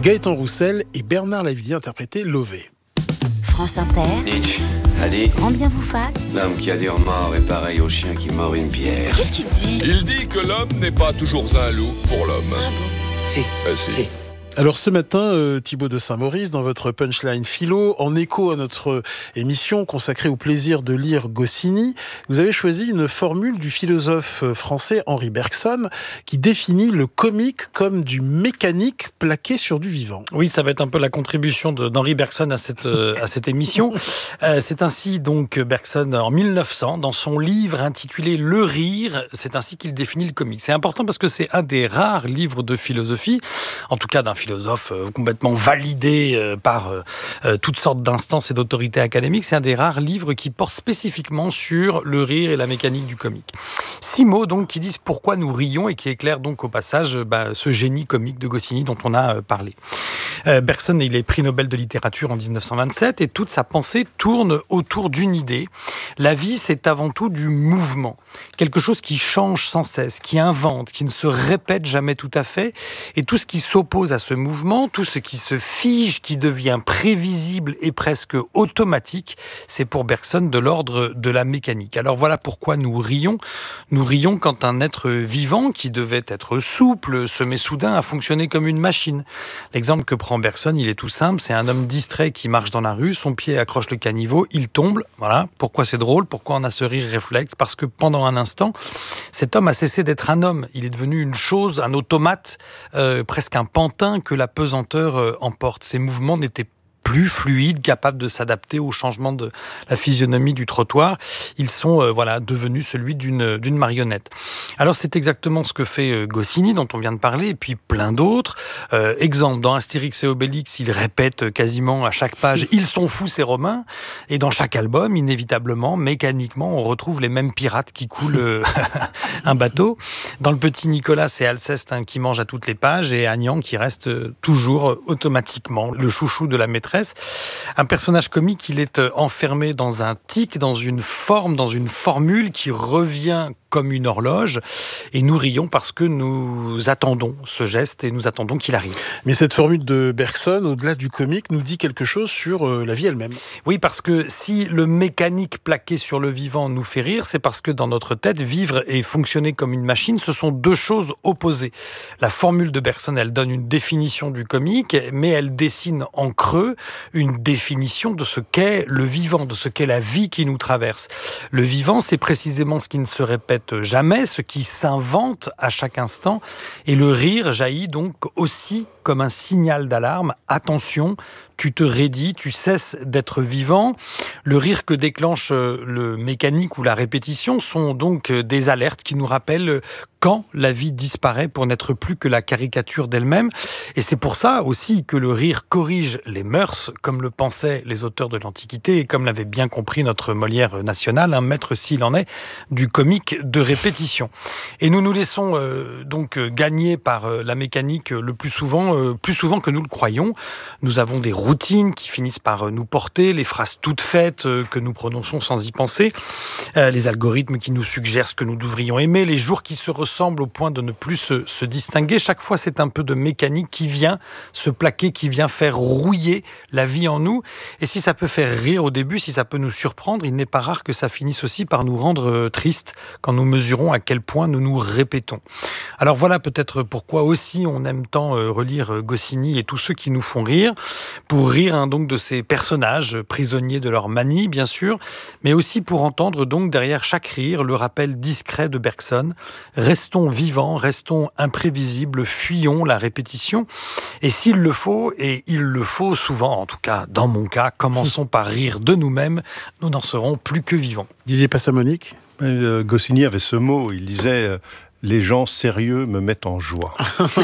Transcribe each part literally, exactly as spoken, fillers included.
Gaëtan Roussel et Bernard Lavilliers interprétaient Lové. France Inter. Nietzsche, allez. Grand bien vous fasse. L'homme qui a dire mort est pareil au chien qui mord une pierre. Qu'est-ce qu'il dit ? Il dit que l'homme n'est pas toujours un loup pour l'homme. Ah bon ? Si, Euh, si. si. Alors ce matin, euh, Thibaut de Saint-Maurice, dans votre punchline philo, en écho à notre émission consacrée au plaisir de lire Goscinny, vous avez choisi une formule du philosophe français Henri Bergson qui définit le comique comme du mécanique plaqué sur du vivant. Oui, ça va être un peu la contribution de, d'Henri Bergson à cette, euh, à cette émission. Euh, c'est ainsi donc Bergson, en mille neuf cents, dans son livre intitulé « Le rire », c'est ainsi qu'il définit le comique. C'est important parce que c'est un des rares livres de philosophie, en tout cas d'un philosophe euh, complètement validé euh, par euh, euh, toutes sortes d'instances et d'autorités académiques. C'est un des rares livres qui porte spécifiquement sur le rire et la mécanique du comique. Six mots donc qui disent pourquoi nous rions et qui éclairent donc au passage bah, ce génie comique de Goscinny dont on a euh, parlé. Euh, Bergson, il est prix Nobel de littérature en dix-neuf cent vingt-sept et toute sa pensée tourne autour d'une idée. La vie, c'est avant tout du mouvement. Quelque chose qui change sans cesse, qui invente, qui ne se répète jamais tout à fait. Et tout ce qui s'oppose à ce mouvement, tout ce qui se fige, qui devient prévisible et presque automatique, c'est pour Bergson de l'ordre de la mécanique. Alors voilà pourquoi nous rions. Nous rions quand un être vivant, qui devait être souple, se met soudain à fonctionner comme une machine. L'exemple que prend Bergson, il est tout simple, c'est un homme distrait qui marche dans la rue, son pied accroche le caniveau, il tombe. Voilà. Pourquoi c'est drôle ? Pourquoi on a ce rire réflexe ? Parce que pendant un instant, cet homme a cessé d'être un homme. Il est devenu une chose, un automate, euh, presque un pantin que la pesanteur euh, emporte. Ses mouvements n'étaient plus fluides, capables de s'adapter au changement de la physionomie du trottoir. Ils sont euh, voilà, devenus celui d'une, d'une marionnette. Alors c'est exactement ce que fait euh, Goscinny, dont on vient de parler, et puis plein d'autres. Euh, exemple, dans Astérix et Obélix, il répète quasiment à chaque page « Ils sont fous ces Romains », et dans chaque album, inévitablement, mécaniquement, on retrouve les mêmes pirates qui coulent euh, un bateau. Dans Le Petit Nicolas, c'est Alceste hein, qui mange à toutes les pages, et Agnan qui reste euh, toujours euh, automatiquement le chouchou de la maîtresse. Un personnage comique, il est enfermé dans un tic, dans une forme, dans une formule qui revient comme une horloge. Et nous rions parce que nous attendons ce geste et nous attendons qu'il arrive. Mais cette formule de Bergson, au-delà du comique, nous dit quelque chose sur euh, la vie elle-même. Oui, parce que si le mécanique plaqué sur le vivant nous fait rire, c'est parce que dans notre tête, vivre et fonctionner comme une machine, ce sont deux choses opposées. La formule de Bergson, elle donne une définition du comique, mais elle dessine en creux une définition de ce qu'est le vivant, de ce qu'est la vie qui nous traverse. Le vivant, c'est précisément ce qui ne se répète jamais, ce qui s'invente à chaque instant. Et le rire jaillit donc aussi comme un signal d'alarme. Attention, tu te raidis, tu cesses d'être vivant. Le rire que déclenche le mécanique ou la répétition sont donc des alertes qui nous rappellent quand la vie disparaît pour n'être plus que la caricature d'elle-même. Et c'est pour ça aussi que le rire corrige les mœurs, comme le pensaient les auteurs de l'Antiquité et comme l'avait bien compris notre Molière national, un maître s'il en est, du comique de répétition. Et nous nous laissons euh, donc gagner par euh, la mécanique le plus souvent, euh, plus souvent que nous le croyons. Nous avons des routines qui finissent par nous porter, les phrases toutes faites euh, que nous prononçons sans y penser, euh, les algorithmes qui nous suggèrent ce que nous devrions aimer, les jours qui se ressemblent au point de ne plus se, se distinguer. Chaque fois, c'est un peu de mécanique qui vient se plaquer, qui vient faire rouiller la vie en nous. Et si ça peut faire rire au début, si ça peut nous surprendre, il n'est pas rare que ça finisse aussi par nous rendre euh, tristes quand nous mesurons à quel point nous nous répétons. Alors voilà peut-être pourquoi aussi on aime tant euh, relire Goscinny et tous ceux qui nous font rire, pour rire hein, donc de ces personnages prisonniers de leur manie, bien sûr, mais aussi pour entendre donc derrière chaque rire le rappel discret de Bergson. Restons vivants, restons imprévisibles, fuyons la répétition. Et s'il le faut, et il le faut souvent, en tout cas dans mon cas, commençons par rire de nous-mêmes, nous n'en serons plus que vivants. Didier Passamonique ? euh, Goscinny avait ce mot, il disait euh, « Les gens sérieux me mettent en joie ».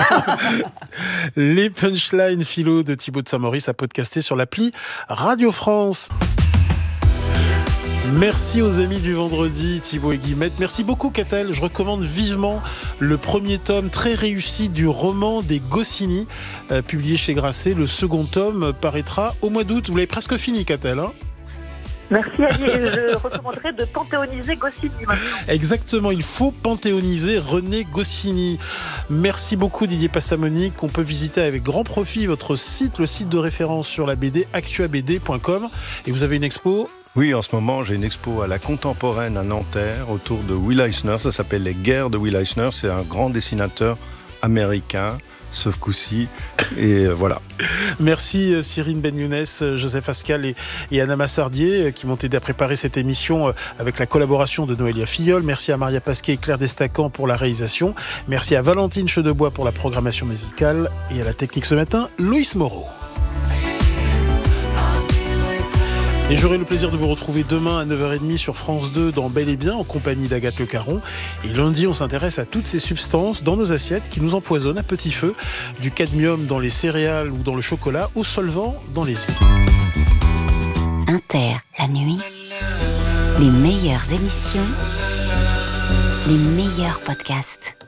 Les punchlines philo de Thibaut de Saint-Maurice à podcaster sur l'appli Radio France. Merci aux amis du vendredi, Thibaut et Guillemette. Merci beaucoup, Catel. Je recommande vivement le premier tome très réussi du roman des Goscinny, euh, publié chez Grasset. Le second tome paraîtra au mois d'août. Vous l'avez presque fini, Catel, hein ? Merci Ali, et je recommanderais de panthéoniser Goscinny maintenant. Exactement, il faut panthéoniser René Goscinny. Merci beaucoup Didier Passamonique. On peut visiter avec grand profit votre site, le site de référence sur la B D, actua b d point com. Et vous avez une expo ? Oui, en ce moment, j'ai une expo à la Contemporaine à Nanterre autour de Will Eisner. Ça s'appelle Les Guerres de Will Eisner. C'est un grand dessinateur américain, ce coup-ci. Et voilà. Merci Cyrine Ben-Younes, Joseph Ascal et, et Anna Massardier qui m'ont aidé à préparer cette émission avec la collaboration de Noélia Filleul. Merci à Maria Pasquet et Claire Destacan pour la réalisation. Merci à Valentine Chedebois pour la programmation musicale et à la technique ce matin, Loïs Moreau. Et j'aurai le plaisir de vous retrouver demain à neuf heures trente sur France deux dans Bel et Bien en compagnie d'Agathe Le Caron. Et lundi, on s'intéresse à toutes ces substances dans nos assiettes qui nous empoisonnent à petit feu, du cadmium dans les céréales ou dans le chocolat, au solvant dans les œufs. Inter, la nuit, les meilleures émissions, les meilleurs podcasts.